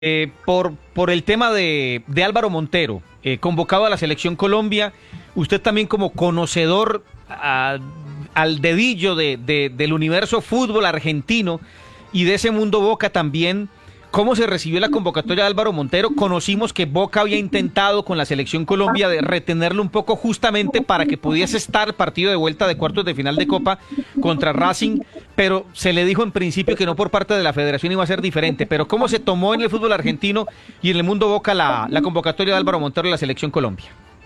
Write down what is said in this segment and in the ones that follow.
por el tema de Álvaro Montero, convocado a la Selección Colombia, usted también como conocedor al dedillo del universo fútbol argentino y de ese mundo Boca también, ¿cómo se recibió la convocatoria de Álvaro Montero? Conocimos que Boca había intentado con la Selección Colombia de retenerlo un poco justamente para que pudiese estar partido de vuelta de cuartos de final de Copa contra Racing, pero se le dijo en principio que no por parte de la Federación iba a ser diferente. Pero ¿cómo se tomó en el fútbol argentino y en el mundo Boca la convocatoria de Álvaro Montero a la Selección Colombia?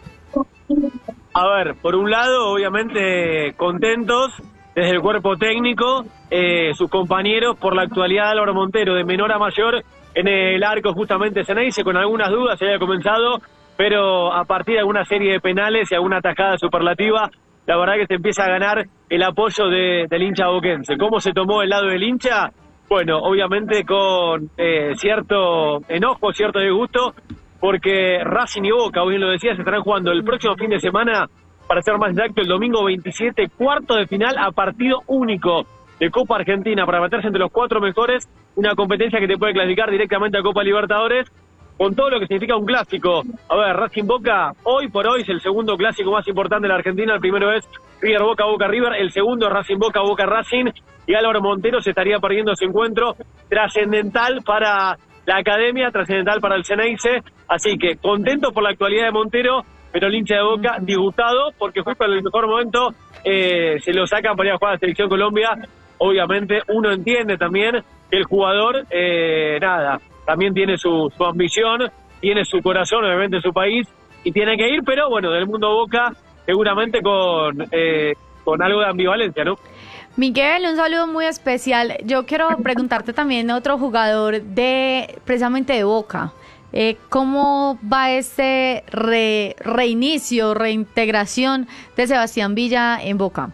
A ver, por un lado, obviamente contentos desde el cuerpo técnico, sus compañeros, por la actualidad de Álvaro Montero, de menor a mayor, en el arco justamente Ceneice, con algunas dudas se había comenzado, pero a partir de alguna serie de penales y alguna atajada superlativa, la verdad que se empieza a ganar el apoyo del hincha boquense. ¿Cómo se tomó el lado del hincha? Bueno, obviamente con cierto enojo, cierto disgusto, porque Racing y Boca, hoy bien lo decía, se estarán jugando el próximo fin de semana, para ser más exacto, el domingo 27, cuarto de final a partido único de Copa Argentina, para meterse entre los 4 mejores, una competencia que te puede clasificar directamente a Copa Libertadores, con todo lo que significa un clásico. A ver, Racing Boca, hoy por hoy es el segundo clásico más importante de la Argentina. El primero es River Boca, Boca River, el segundo es Racing Boca, Boca Racing, y Álvaro Montero se estaría perdiendo ese encuentro trascendental para la academia, trascendental para el Ceneice. Así que contento por la actualidad de Montero, pero el hincha de Boca disgustado porque fue para el mejor momento, se lo sacan para ir a jugar a la Selección Colombia. Obviamente uno entiende también que el jugador, también tiene su ambición, tiene su corazón, obviamente, en su país, y tiene que ir, pero bueno, del mundo Boca seguramente con algo de ambivalencia, ¿no? Miguel, un saludo muy especial. Yo quiero preguntarte también a otro jugador precisamente de Boca. ¿Cómo va este reinicio, reintegración de Sebastián Villa en Boca?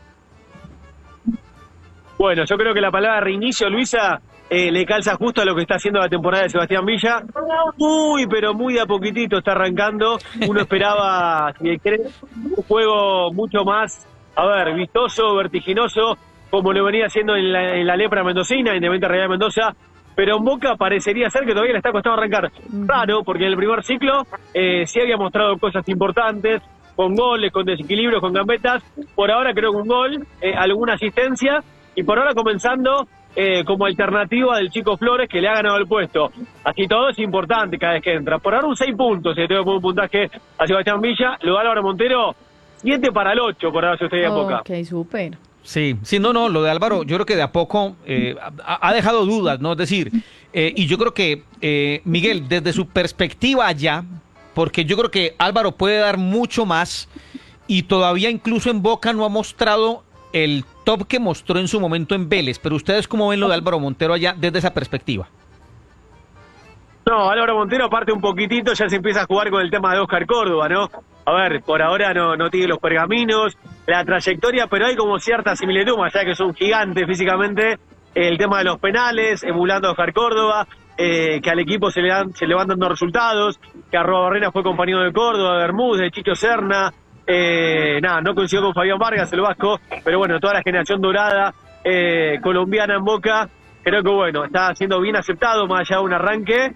Bueno, yo creo que la palabra reinicio, Luisa, le calza justo a lo que está haciendo la temporada de Sebastián Villa. Muy, pero muy de a poquitito está arrancando. Uno esperaba, si quiere, un juego mucho más, vistoso, vertiginoso, como lo venía haciendo en la lepra mendocina, Independiente Real Mendoza. Pero en Boca parecería ser que todavía le está costando arrancar. Raro, porque en el primer ciclo sí había mostrado cosas importantes, con goles, con desequilibrios, con gambetas. Por ahora creo que un gol, alguna asistencia, y por ahora comenzando como alternativa del Chico Flores, que le ha ganado el puesto. Así todo es importante cada vez que entra. Por ahora un 6 puntos, si tengo un puntaje a Sebastián Villa, lo da Álvaro Montero, 7 para el 8, por ahora si usted en Boca. Ok, súper. Sí, no, lo de Álvaro, yo creo que de a poco ha dejado dudas, ¿no? Es decir, y yo creo que, Miguel, desde su perspectiva allá, porque yo creo que Álvaro puede dar mucho más y todavía incluso en Boca no ha mostrado el top que mostró en su momento en Vélez, pero ¿ustedes cómo ven lo de Álvaro Montero allá desde esa perspectiva? No, Álvaro Montero aparte un poquitito ya se empieza a jugar con el tema de Oscar Córdoba, ¿no? A ver, por ahora no tiene los pergaminos, la trayectoria, pero hay como cierta similitud, más allá que es un gigante físicamente, el tema de los penales, emulando a Oscar Córdoba, que al equipo se le van dando resultados, que Arroba Barrena fue compañero de Córdoba, de Bermúdez, de Chicho Serna, no coincidió con Fabián Vargas, el vasco, pero bueno, toda la generación dorada colombiana en Boca, creo que bueno, está siendo bien aceptado, más allá de un arranque,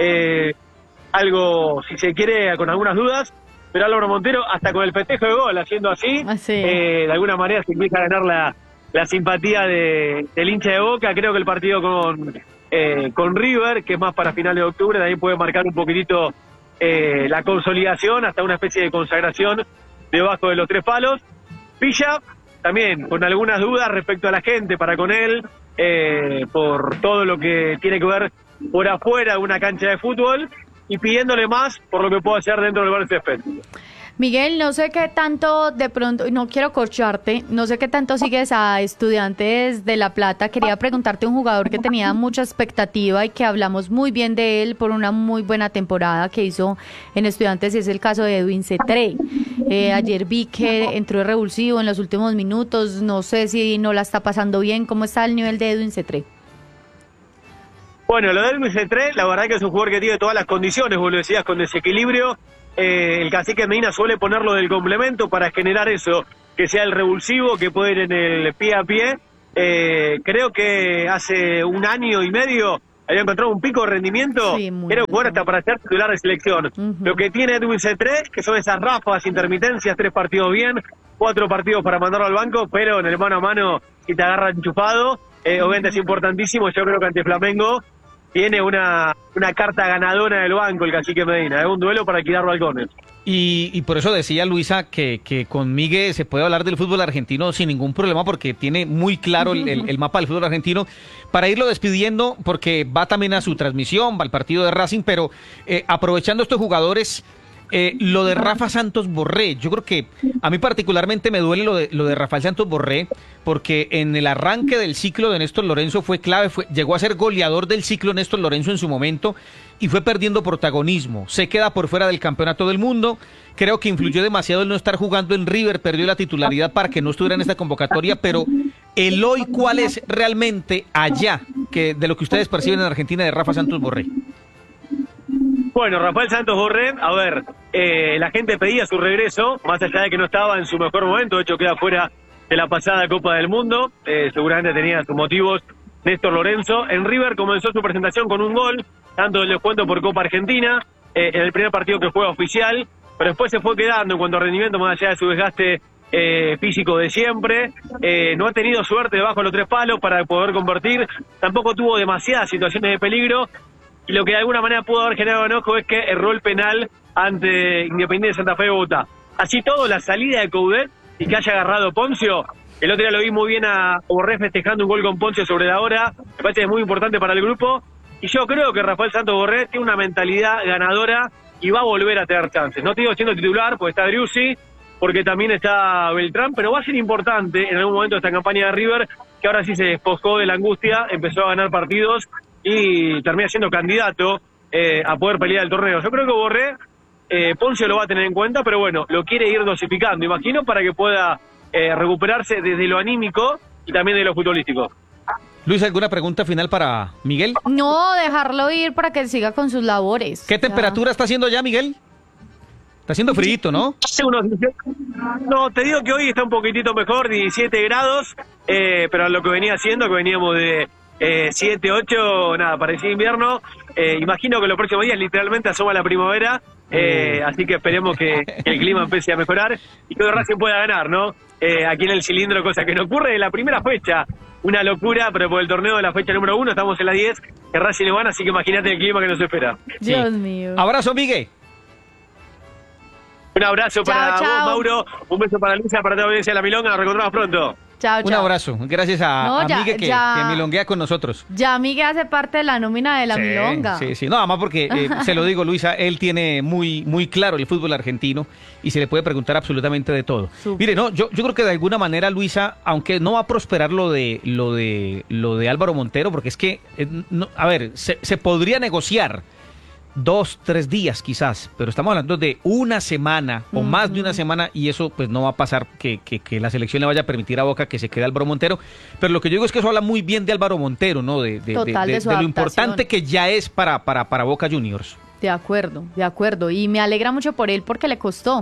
algo, si se quiere, con algunas dudas, pero Álvaro Montero, hasta con el festejo de gol, haciendo así, de alguna manera se empieza a ganar la simpatía del hincha de Boca. Creo que el partido con River, que es más para finales de octubre, también puede marcar un poquitito la consolidación, hasta una especie de consagración debajo de los 3 palos. Villa, también con algunas dudas respecto a la gente para con él, por todo lo que tiene que ver por afuera de una cancha de fútbol, y pidiéndole más por lo que puedo hacer dentro del lugar de césped. Miguel, no sé qué tanto, de pronto, no quiero corcharte, no sé qué tanto sigues a Estudiantes de La Plata. Quería preguntarte un jugador que tenía mucha expectativa y que hablamos muy bien de él por una muy buena temporada que hizo en Estudiantes, y es el caso de Edwin Cetré. Ayer vi que entró de revulsivo en los últimos minutos, no sé si no la está pasando bien. ¿Cómo está el nivel de Edwin Cetré? Bueno, lo de Edwin Cetré, la verdad que es un jugador que tiene todas las condiciones, vos lo decías, con desequilibrio. El Cacique Medina suele ponerlo del complemento para generar eso, que sea el revulsivo, que puede ir en el pie a pie. Creo que hace un año y medio había encontrado un pico de rendimiento, Sí, muy era un jugador bueno. hasta para ser titular de selección. Lo que tiene Edwin C3, que son esas ráfagas, intermitencias, 3 partidos bien, 4 partidos para mandarlo al banco, pero en el mano a mano, si te agarra enchufado, obviamente es importantísimo. Yo creo que ante Flamengo tiene una carta ganadora del banco el Cacique Medina, es un duelo para alquilar balcones. Y por eso decía Luisa que con Miguel se puede hablar del fútbol argentino sin ningún problema porque tiene muy claro el mapa del fútbol argentino. Para irlo despidiendo, porque va también a su transmisión, va al partido de Racing, pero aprovechando estos jugadores, lo de Rafa Santos Borré, yo creo que a mí particularmente me duele lo de Rafael Santos Borré, porque en el arranque del ciclo de Néstor Lorenzo fue clave, llegó a ser goleador del ciclo Néstor Lorenzo en su momento y fue perdiendo protagonismo, se queda por fuera del campeonato del mundo, creo que influyó demasiado el no estar jugando en River, perdió la titularidad para que no estuviera en esta convocatoria, pero el hoy, ¿cuál es realmente allá que de lo que ustedes perciben en Argentina de Rafa Santos Borré? Bueno, Rafael Santos Borré, a ver, la gente pedía su regreso, más allá de que no estaba en su mejor momento, de hecho queda fuera de la pasada Copa del Mundo, seguramente tenía sus motivos Néstor Lorenzo. En River comenzó su presentación con un gol, tanto del descuento por Copa Argentina, en el primer partido que fue oficial, pero después se fue quedando en cuanto a rendimiento, más allá de su desgaste físico de siempre. No ha tenido suerte debajo de los 3 palos para poder convertir, tampoco tuvo demasiadas situaciones de peligro, y lo que de alguna manera pudo haber generado enojo es que erró el penal ante Independiente de Santa Fe de Bogotá. Así todo, la salida de Coudet y que haya agarrado Poncio, el otro día lo vi muy bien a Borré festejando un gol con Poncio sobre la hora, me parece que es muy importante para el grupo, y yo creo que Rafael Santos Borré tiene una mentalidad ganadora y va a volver a tener chances. No te digo siendo titular, porque está Driussi, porque también está Beltrán, pero va a ser importante en algún momento de esta campaña de River, que ahora sí se despojó de la angustia, empezó a ganar partidos y termina siendo candidato a poder pelear el torneo. Yo creo que Borré, Poncio lo va a tener en cuenta, pero bueno, lo quiere ir dosificando, imagino, para que pueda recuperarse desde lo anímico y también de lo futbolístico. Luis, ¿alguna pregunta final para Miguel? No, dejarlo ir para que siga con sus labores. ¿Qué temperatura está haciendo ya, Miguel? Está haciendo frío, ¿no? No, te digo que hoy está un poquitito mejor, 17 grados, pero lo que venía haciendo, que veníamos de 7, 8, nada, parecía invierno. Imagino que los próximos días literalmente asoma la primavera, así que esperemos que el clima empiece a mejorar y que Racing pueda ganar, ¿no? Aquí en el cilindro, cosa que no ocurre en la primera fecha. Una locura, pero por el torneo de la fecha número 1 estamos en la 10, que Racing le gana, así que imagínate el clima que nos espera. Dios mío. Abrazo, Miguel. Un abrazo para vos, Mauro, un beso para Luisa, para toda la audiencia de La Milonga, nos reencontramos pronto. Chao, chao. Un abrazo, gracias a Miguel que milonguea con nosotros. Ya Miguel hace parte de la nómina de la milonga. Sí, no, además porque, se lo digo, Luisa, él tiene muy claro el fútbol argentino y se le puede preguntar absolutamente de todo. Súper. Mire, no, yo creo que de alguna manera, Luisa, aunque no va a prosperar lo de Álvaro Montero, porque es que, a ver, se podría negociar 2, 3 días quizás, pero estamos hablando de una semana o más de una semana y eso pues no va a pasar que la selección le vaya a permitir a Boca que se quede Álvaro Montero, pero lo que yo digo es que eso habla muy bien de Álvaro Montero, ¿no? De lo importante que ya es para Boca Juniors. De acuerdo, y me alegra mucho por él porque le costó,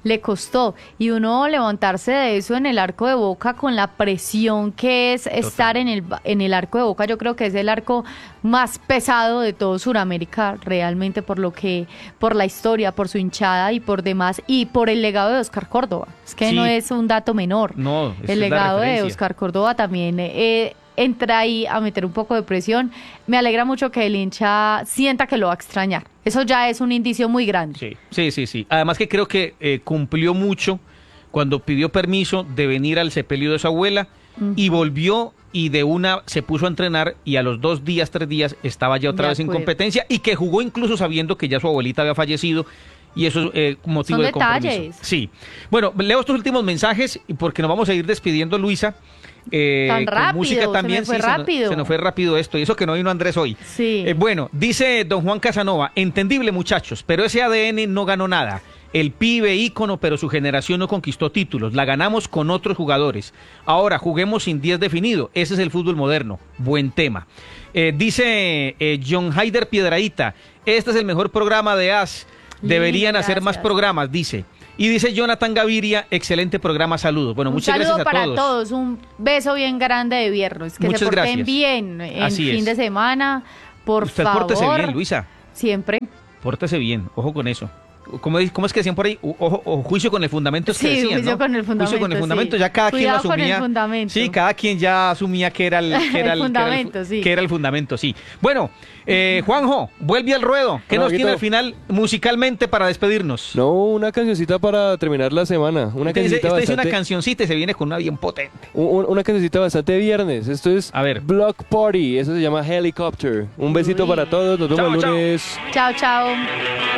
y uno levantarse de eso en el arco de Boca con la presión que es estar en el arco de Boca. Yo creo que es el arco más pesado de todo Sudamérica, realmente por la historia, por su hinchada y por demás, y por el legado de Oscar Córdoba, es que sí, no es un dato menor, no, el legado de Oscar Córdoba también entra ahí a meter un poco de presión. Me alegra mucho que el hincha sienta que lo va a extrañar. Eso ya es un indicio muy grande. Sí. Además que creo que cumplió mucho cuando pidió permiso de venir al sepelio de su abuela y volvió y de una se puso a entrenar y a los 2 días, 3 días estaba ya otra vez en competencia y que jugó incluso sabiendo que ya su abuelita había fallecido. Y eso es motivo Son de compromiso. Detalles. Sí. Bueno, leo estos últimos mensajes porque nos vamos a ir despidiendo, Luisa. Tan rápido, música también, se nos fue rápido esto, y eso que no vino Andrés hoy. Sí. Bueno, dice don Juan Casanova, entendible muchachos, pero ese ADN no ganó nada. El pibe ícono, pero su generación no conquistó títulos, la ganamos con otros jugadores. Ahora juguemos sin 10 definido, ese es el fútbol moderno. Buen tema. Dice John Haider Piedradita, este es el mejor programa de AS, deberían hacer más programas, dice. Y dice Jonathan Gaviria, excelente programa, saludos. Bueno, muchas gracias a todos. Un saludo para todos, un beso bien grande de viernes, que muchas se porten gracias. bien en Así fin es. de semana, por Usted favor. pórtese bien, Luisa. Siempre. Pórtese bien, ojo con eso. ¿Cómo es que decían por ahí? Ojo, o juicio con el fundamento es que Sí, decían, juicio ¿no? con el fundamento, Juicio con el fundamento, sí. ya cada quien lo Cuidado con el asumía. fundamento. Sí, cada quien ya asumía que era el, fundamento, sí. que era el fundamento, sí. Bueno, Juanjo, vuelve al ruedo. ¿Qué nos tiene al final musicalmente para despedirnos? No, una cancioncita para terminar la semana. Una Usted dice cancioncita una bastante, cancioncita y se viene con una bien potente. una cancioncita bastante viernes. Esto es A ver. Block Party. Eso se llama Helicopter. Un besito Uy. para todos. Nos vemos Chao, el chao. lunes. Chao, chao.